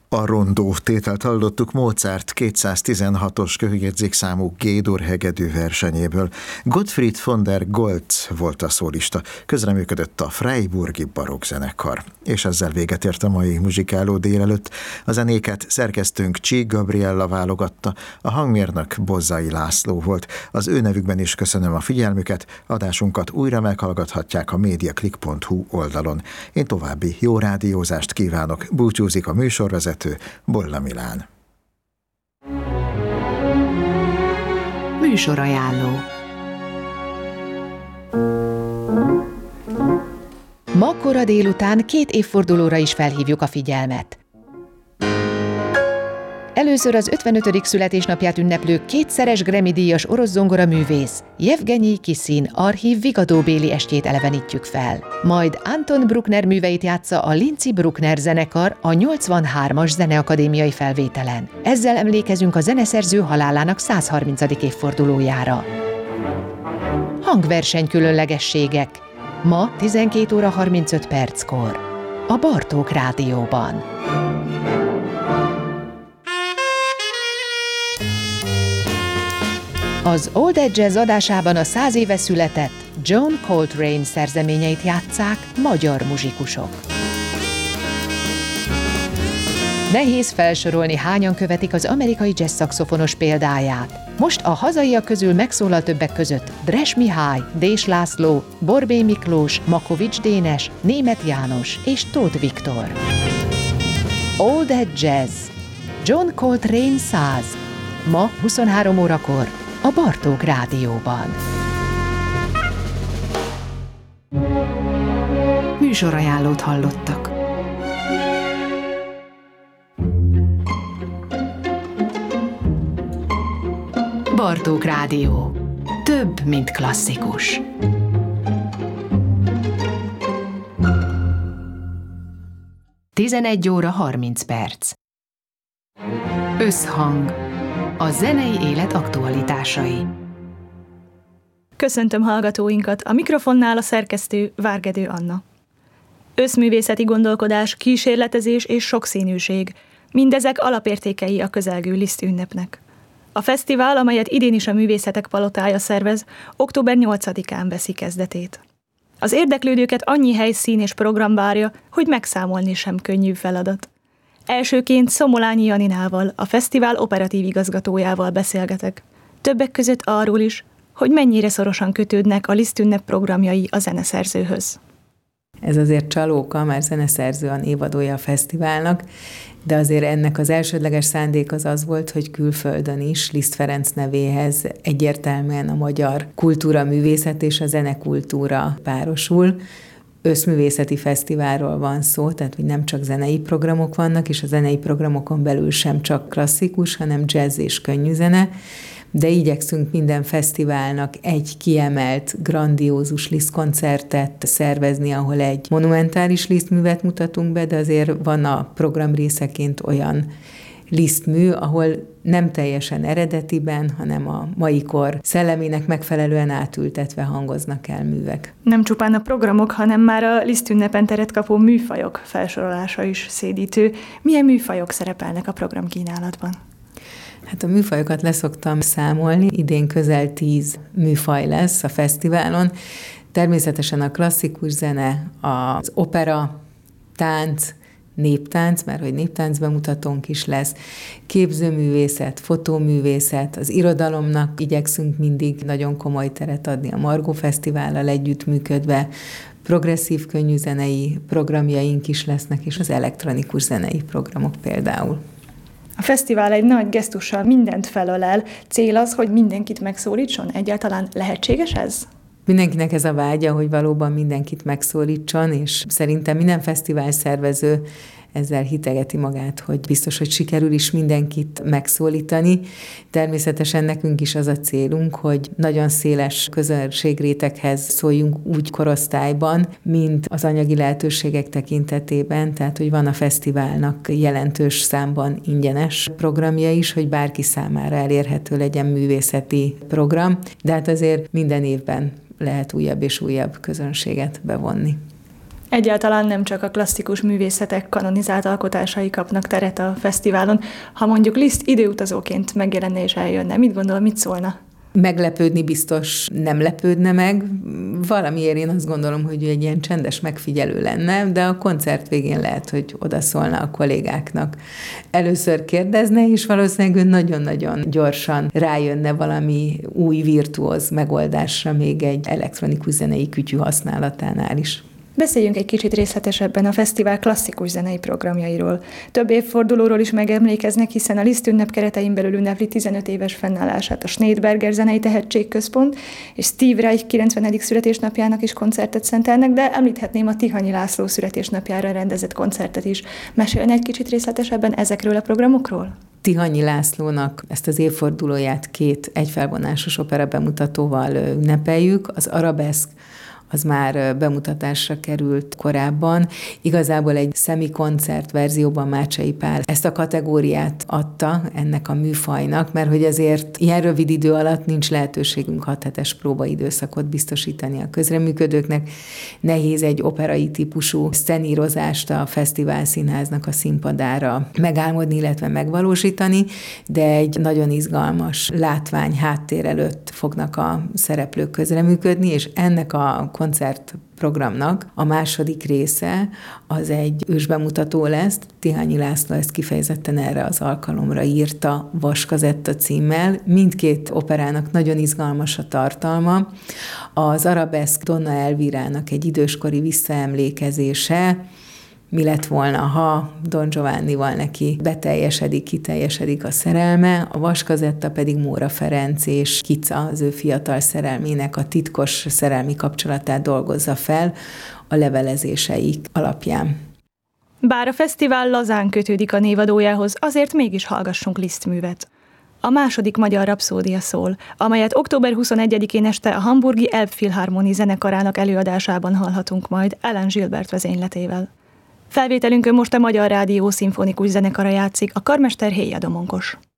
A rondó tételt hallottuk Mozart 216-os köhögjegyzékszámú G-dur hegedű versenyéből. Gottfried von der Goltz volt a szólista, közreműködött a Freiburgi barokkzenekar. És ezzel véget ért a mai muzsikáló délelőtt. A zenéket szerkesztőnk Csík Gabriella válogatta, a hangmérnök Bozzai László volt. Az ő nevükben is köszönöm a figyelmüket, adásunkat újra meghallgathatják a mediaclick.hu oldalon. Én további jó rádiózást kívánok, búcsúzik a műsorvezető, Bolla Milán. Műsorajánló. Ma kora délután 2 évfordulóra is felhívjuk a figyelmet. Először az 55. születésnapját ünneplő 2-szeres Grammy-díjas orosz zongoraművész Jevgenyi Kisin archív vigadóbéli estjét elevenítjük fel. Majd Anton Bruckner műveit játsza a Lindsay Bruckner zenekar a 83-as zeneakadémiai felvételen. Ezzel emlékezünk a zeneszerző halálának 130. évfordulójára. Hangverseny különlegességek. Ma 12 óra 35 perckor. A Bartók Rádióban. Az Old Age Jazz adásában a 100 éve született John Coltrane szerzeményeit játsszák magyar muzsikusok. Nehéz felsorolni, hányan követik az amerikai jazz szaxofonos példáját. Most a hazaiak közül megszólal többek között Dres Mihály, Dés László, Borbély Miklós, Makovics Dénes, Németh János és Tóth Viktor. Old Age Jazz. John Coltrane 100. Ma 23 órakor a Bartók Rádióban. Műsorajánlót hallottak. Bartók Rádió. Több, mint klasszikus. Tizenegy óra 30 perc. Összhang. A zenei élet aktualitásai. Köszöntöm hallgatóinkat, a mikrofonnál a szerkesztő Várgedő Anna. Összművészeti gondolkodás, kísérletezés és sokszínűség, mindezek alapértékei a közelgő Liszt ünnepnek. A fesztivál, amelyet idén is a Művészetek Palotája szervez, október 8-án veszi kezdetét. Az érdeklődőket annyi helyszín és program várja, hogy megszámolni sem könnyű feladat. Elsőként Szomolányi Janinával, a fesztivál operatív igazgatójával beszélgetek. Többek között arról is, hogy mennyire szorosan kötődnek a Liszt ünnep programjai a zeneszerzőhöz. Ez azért csalóka, már zeneszerző a névadója a fesztiválnak, de azért ennek az elsődleges szándék az volt, hogy külföldön is Liszt Ferenc nevéhez egyértelműen a magyar kultúra, művészet és a zenekultúra párosul. Összművészeti fesztiválról van szó, tehát hogy nem csak zenei programok vannak, és a zenei programokon belül sem csak klasszikus, hanem jazz és könnyűzene, de igyekszünk minden fesztiválnak egy kiemelt, grandiózus Liszt koncertet szervezni, ahol egy monumentális Liszt művet mutatunk be, de azért van a program részeként olyan Liszt mű, ahol nem teljesen eredetiben, hanem a mai kor szellemének megfelelően átültetve hangoznak el művek. Nem csupán a programok, hanem már a Liszt ünnepen teret kapó műfajok felsorolása is szédítő. Milyen műfajok szerepelnek a programkínálatban? Hát a műfajokat leszoktam számolni, idén közel 10 műfaj lesz a fesztiválon. Természetesen a klasszikus zene, az opera, tánc, néptánc, mert hogy néptánc bemutatónk is lesz, képzőművészet, fotóművészet, az irodalomnak igyekszünk mindig nagyon komoly teret adni a Margó Fesztivállal együttműködve, progresszív könnyűzenei programjaink is lesznek, és az elektronikus zenei programok például. A fesztivál egy nagy gesztussal mindent felölel. Cél az, hogy mindenkit megszólítson? Egyáltalán lehetséges ez? Mindenkinek ez a vágya, hogy valóban mindenkit megszólítson, és szerintem minden fesztivál szervező ezzel hitegeti magát, hogy biztos, hogy sikerül is mindenkit megszólítani. Természetesen nekünk is az a célunk, hogy nagyon széles közönségréteghez szóljunk úgy korosztályban, mint az anyagi lehetőségek tekintetében, tehát hogy van a fesztiválnak jelentős számban ingyenes programja is, hogy bárki számára elérhető legyen művészeti program, de hát azért minden évben lehet újabb és újabb közönséget bevonni. Egyáltalán nem csak a klasszikus művészetek kanonizált alkotásai kapnak teret a fesztiválon. Ha mondjuk Liszt időutazóként megjelenne és eljönne, mit gondol, mit szólna? Meglepődni biztos nem lepődne meg. Valamiért én azt gondolom, hogy ő egy ilyen csendes megfigyelő lenne, de a koncert végén lehet, hogy odaszólna a kollégáknak. Először kérdezne, és valószínűleg ő nagyon-nagyon gyorsan rájönne valami új virtuóz megoldásra még egy elektronikus zenei kütyű használatánál is. Beszéljünk egy kicsit részletesebben a fesztivál klasszikus zenei programjairól. Több évfordulóról is megemlékeznek, hiszen a Liszt ünnep keretein belül ünnepli 15 éves fennállását a Schneidberger Zenei Tehetségközpont, és Steve Reich 90. születésnapjának is koncertet szentelnek, de említhetném a Tihanyi László születésnapjára rendezett koncertet is. Mesélne egy kicsit részletesebben ezekről a programokról? Tihanyi Lászlónak ezt az évfordulóját 2 egyfelvonásos opera bemutatóval ünnepeljük. Az Arabeszk az már bemutatásra került korábban. Igazából egy szemikoncert verzióban Mácsai Pál ezt a kategóriát adta ennek a műfajnak, mert hogy azért ilyen rövid idő alatt nincs lehetőségünk 6 hetes próbaidőszakot biztosítani a közreműködőknek. Nehéz egy operai típusú szcenírozást a Fesztivál Színháznak a színpadára megálmodni, illetve megvalósítani, de egy nagyon izgalmas látvány háttér előtt fognak a szereplők közreműködni, és ennek a koncertprogramnak a második része az egy ősbemutató lesz. Tihanyi László ezt kifejezetten erre az alkalomra írta Vaskazetta címmel. Mindkét operának nagyon izgalmas a tartalma. Az Arabeszk Donna Elvirának egy időskori visszaemlékezése, mi lett volna, ha Don Giovannival neki kiteljesedik a szerelme, a Vaskazetta pedig Móra Ferenc és Kica, az ő fiatal szerelmének a titkos szerelmi kapcsolatát dolgozza fel a levelezéseik alapján. Bár a fesztivál lazán kötődik a névadójához, azért mégis hallgassunk Liszt művet. A második magyar rapszódia szól, amelyet október 21-én este a hamburgi Elbphilharmonie zenekarának előadásában hallhatunk majd Alan Gilbert vezényletével. Felvételünkön most a Magyar Rádió szimfonikus zenekara játszik, a karmester Héja Domonkos.